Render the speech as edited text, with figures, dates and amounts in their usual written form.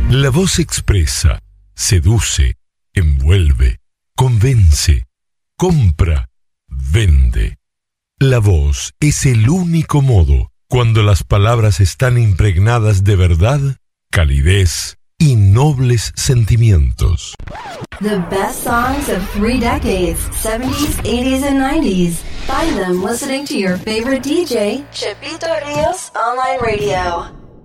La voz expresa, seduce, envuelve, convence, compra, vende. La voz es el único modo, cuando las palabras están impregnadas de verdad, calidez y nobles sentimientos. The best songs of 3 decades, 70s, 80s, and 90s. Find them listening to your favorite DJ, Chipito Rios Online Radio.